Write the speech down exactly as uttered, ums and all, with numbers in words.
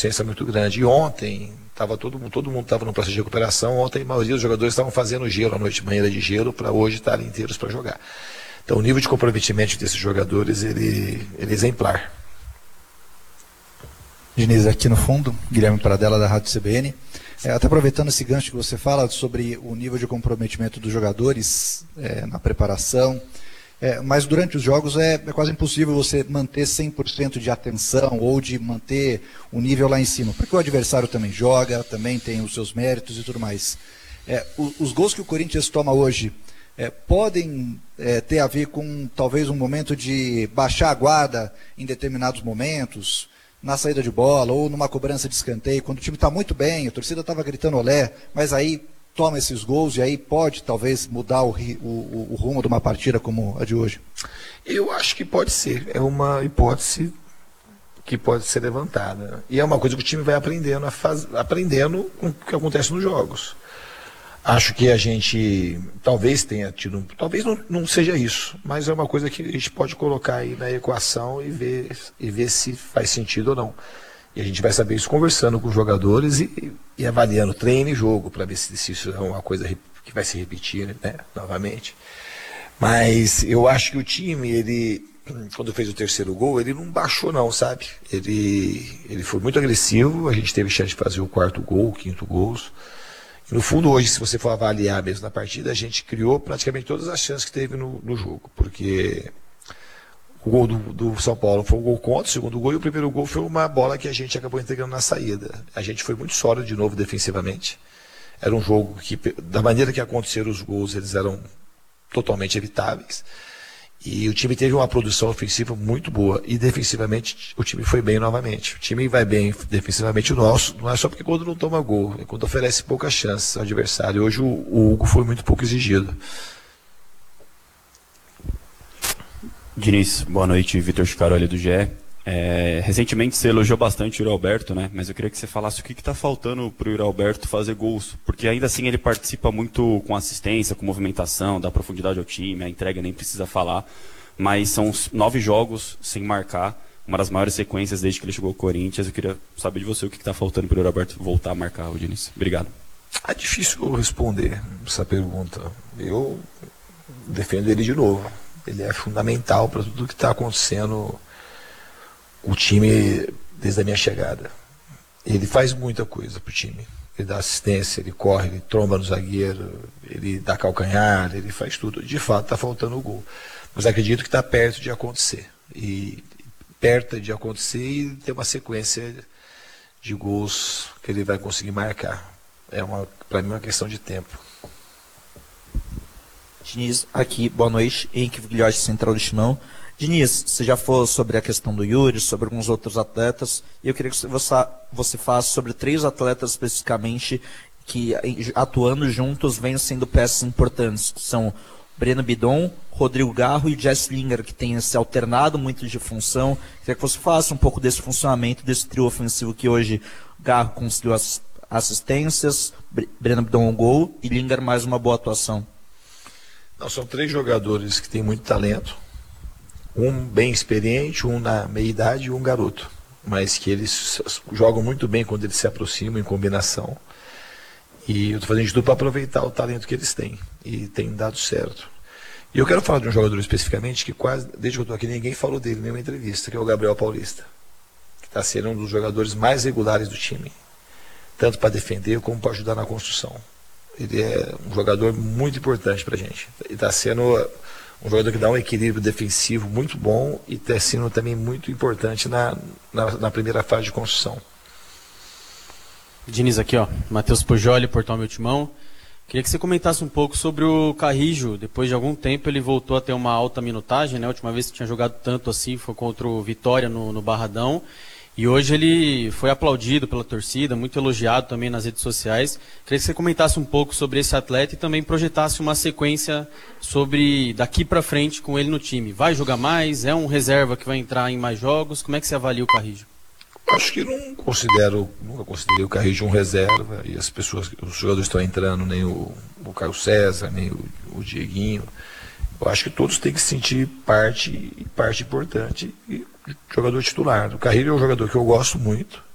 consciência muito grande. E ontem, tava todo, todo mundo estava no processo de recuperação, ontem a maioria dos jogadores estavam fazendo gelo, a noite banheira de gelo, para hoje estarem inteiros para jogar. Então o nível de comprometimento desses jogadores, ele, ele é exemplar. Diniz, aqui no fundo, Guilherme Pradella da Rádio C B N. É, até aproveitando esse gancho que você fala sobre o nível de comprometimento dos jogadores é, na preparação, é, mas durante os jogos é, é quase impossível você manter cem por cento de atenção ou de manter o nível lá em cima, porque o adversário também joga, também tem os seus méritos e tudo mais. É, o, os gols que o Corinthians toma hoje é, podem é, ter a ver com talvez um momento de baixar a guarda em determinados momentos, na saída de bola ou numa cobrança de escanteio, quando o time está muito bem, a torcida estava gritando olé, mas aí toma esses gols e aí pode talvez mudar o, o, o rumo de uma partida como a de hoje? Eu acho que pode ser, é uma hipótese que pode ser levantada. E é uma coisa que o time vai aprendendo, a faz... aprendendo com o que acontece nos jogos. Acho que a gente talvez tenha tido, talvez não, não seja isso, mas é uma coisa que a gente pode colocar aí na equação e ver, e ver se faz sentido ou não. E a gente vai saber isso conversando com os jogadores e, e avaliando treino e jogo, para ver se, se isso é uma coisa que vai se repetir, né, novamente. Mas eu acho que o time, ele, quando fez o terceiro gol, ele não baixou não, sabe? Ele, ele foi muito agressivo, a gente teve chance de fazer o quarto gol, o quinto gol. No fundo, hoje, se você for avaliar mesmo na partida, a gente criou praticamente todas as chances que teve no, no jogo, porque o gol do, do São Paulo foi um gol contra, o segundo gol, e o primeiro gol foi uma bola que a gente acabou entregando na saída. A gente foi muito sólido de novo defensivamente. Era um jogo que, da maneira que aconteceram os gols, eles eram totalmente evitáveis. E o time teve uma produção ofensiva muito boa. E defensivamente o time foi bem novamente. O time vai bem defensivamente o nosso. Não é só porque quando não toma gol, é quando oferece poucas chances ao adversário. Hoje o, o Hugo foi muito pouco exigido. Diniz, boa noite. Vitor Chicaroli do G E. É, recentemente você elogiou bastante o Yuri Alberto, né? Mas eu queria que você falasse o que está faltando para o Yuri Alberto fazer gols, porque ainda assim ele participa muito com assistência, com movimentação, dá profundidade ao time, a entrega nem precisa falar, mas são nove jogos sem marcar, uma das maiores sequências desde que ele chegou ao Corinthians. Eu queria saber de você o que está faltando para o Yuri Alberto voltar a marcar, o Diniz. Obrigado. É difícil eu responder essa pergunta. Eu defendo ele de novo. Ele é fundamental para tudo que está acontecendo o time desde a minha chegada. Ele faz muita coisa pro time. Ele dá assistência, ele corre, ele tromba no zagueiro, ele dá calcanhar, ele faz tudo. De fato, está faltando o gol. Mas acredito que está perto de acontecer. E perto de acontecer e ter uma sequência de gols que ele vai conseguir marcar. É uma, para mim, uma questão de tempo. Diniz, aqui, boa noite. Henrique Vigliotti, Central do Timão. Diniz, você já falou sobre a questão do Yuri, sobre alguns outros atletas, e eu queria que você, você falasse sobre três atletas especificamente que, atuando juntos, vêm sendo peças importantes, que são Breno Bidon, Rodrigo Garro e Jess Lingard, que tem se alternado muito de função. Eu queria que você falasse um pouco desse funcionamento, desse trio ofensivo que hoje Garro conseguiu as assistências, Breno Bidon um gol e Lingard mais uma boa atuação. Não, são três jogadores que têm muito talento. Um bem experiente, um na meia-idade e um garoto. Mas que eles jogam muito bem quando eles se aproximam em combinação. E eu estou fazendo de tudo para aproveitar o talento que eles têm. E tem dado certo. E eu quero falar de um jogador especificamente que quase, desde que eu estou aqui, ninguém falou dele em nenhuma entrevista, que é o Gabriel Paulista. Que está sendo um dos jogadores mais regulares do time. Tanto para defender como para ajudar na construção. Ele é um jogador muito importante para a gente. Ele está sendo um jogador que dá um equilíbrio defensivo muito bom e está sendo também muito importante na, na, na primeira fase de construção. Diniz, aqui ó, Matheus Pujoli, Portal Meu Timão. Queria que você comentasse um pouco sobre o Carrijo. Depois de algum tempo ele voltou a ter uma alta minutagem, né? A última vez que tinha jogado tanto assim foi contra o Vitória no, no Barradão. E hoje ele foi aplaudido pela torcida, muito elogiado também nas redes sociais. Queria que você comentasse um pouco sobre esse atleta e também projetasse uma sequência sobre daqui para frente com ele no time. Vai jogar mais? É um reserva que vai entrar em mais jogos? Como é que você avalia o Carrijo? Acho que não considero, nunca considerei o Carrijo um reserva, e as pessoas, os jogadores estão entrando, nem o, o Caio César, nem o, o Dieguinho. Eu acho que todos têm que se sentir parte, parte importante e jogador titular. O Carrilho é um jogador que eu gosto muito,